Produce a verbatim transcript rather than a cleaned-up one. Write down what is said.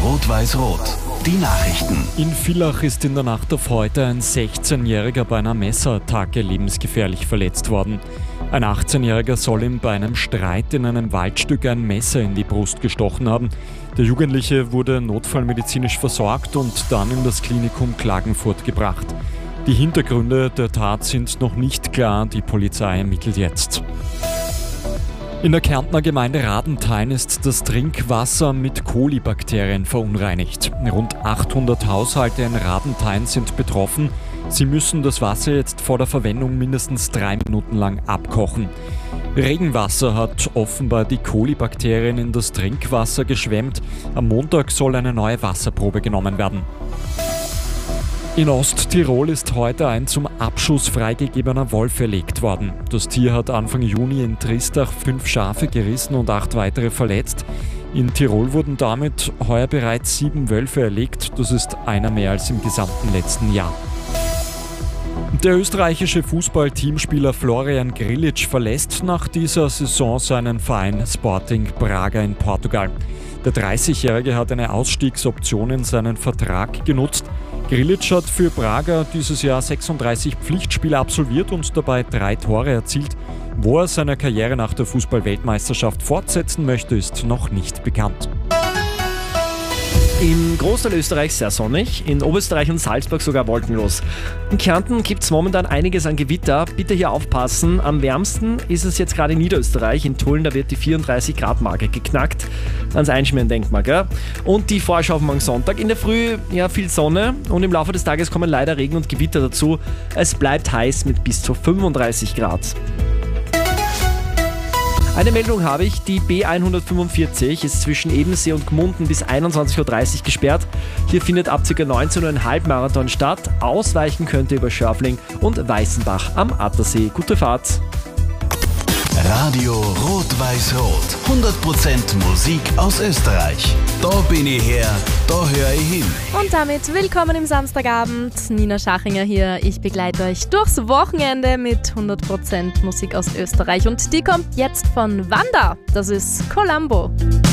Rot-Weiß-Rot. Die Nachrichten. In Villach ist in der Nacht auf heute ein sechzehnjähriger bei einer Messerattacke lebensgefährlich verletzt worden. Ein achtzehnjähriger soll ihm bei einem Streit in einem Waldstück ein Messer in die Brust gestochen haben. Der Jugendliche wurde notfallmedizinisch versorgt und dann in das Klinikum Klagenfurt gebracht. Die Hintergründe der Tat sind noch nicht klar, die Polizei ermittelt jetzt. In der Kärntner Gemeinde Radenthein ist das Trinkwasser mit Kolibakterien verunreinigt. Rund achthundert Haushalte in Radenthein sind betroffen. Sie müssen das Wasser jetzt vor der Verwendung mindestens drei Minuten lang abkochen. Regenwasser hat offenbar die Kolibakterien in das Trinkwasser geschwemmt. Am Montag soll eine neue Wasserprobe genommen werden. In Osttirol ist heute ein zum Abschuss freigegebener Wolf erlegt worden. Das Tier hat Anfang Juni in Tristach fünf Schafe gerissen und acht weitere verletzt. In Tirol wurden damit heuer bereits sieben Wölfe erlegt. Das ist einer mehr als im gesamten letzten Jahr. Der österreichische Fußball-Teamspieler Florian Grillitsch verlässt nach dieser Saison seinen Verein Sporting Braga in Portugal. Der dreißigjährige hat eine Ausstiegsoption in seinen Vertrag genutzt. Grillitsch hat für Braga dieses Jahr sechsunddreißig Pflichtspiele absolviert und dabei drei Tore erzielt. Wo er seine Karriere nach der Fußball-Weltmeisterschaft fortsetzen möchte, ist noch nicht bekannt. Im Großteil Österreichs sehr sonnig, in Oberösterreich und Salzburg sogar wolkenlos. In Kärnten gibt es momentan einiges an Gewitter, bitte hier aufpassen. Am wärmsten ist es jetzt gerade in Niederösterreich, in Tulln, da wird die vierunddreißig Grad Marke geknackt. Ans Einschmieren-Denkmal, gell? Und die Vorschau von morgen Sonntag. In der Früh ja viel Sonne und im Laufe des Tages kommen leider Regen und Gewitter dazu. Es bleibt heiß mit bis zu fünfunddreißig Grad. Eine Meldung habe ich, die B hundertfünfundvierzig ist zwischen Ebensee und Gmunden bis einundzwanzig Uhr dreißig gesperrt. Hier findet ab ca. neunzehn Uhr ein Halbmarathon statt. Ausweichen könnt ihr über Schörfling und Weißenbach am Attersee. Gute Fahrt! Radio Rot-Weiß-Rot. hundert Prozent Musik aus Österreich. Da bin ich her, da höre ich hin. Und damit willkommen im Samstagabend. Nina Schachinger hier. Ich begleite euch durchs Wochenende mit hundert Prozent Musik aus Österreich. Und die kommt jetzt von Wanda. Das ist Columbo.